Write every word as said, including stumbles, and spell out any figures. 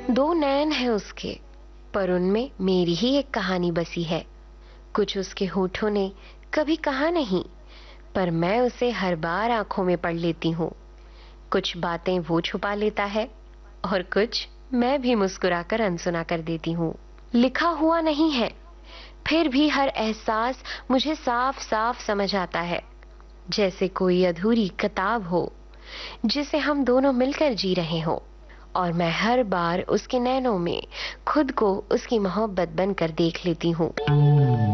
दो नैन है उसके, पर उनमें मेरी ही एक कहानी बसी है। कुछ उसके होठों ने कभी कहा नहीं, पर मैं उसे हर बार आंखों में पढ़ लेती हूँ। कुछ बातें वो छुपा लेता है और कुछ मैं भी मुस्कुराकर अनसुना कर देती हूँ। लिखा हुआ नहीं है, फिर भी हर एहसास मुझे साफ साफ समझ आता है, जैसे कोई अधूरी किताब हो जिसे हम दोनों मिलकर जी रहे हों। और मैं हर बार उसके नैनों में खुद को उसकी मोहब्बत बनकर देख लेती हूँ।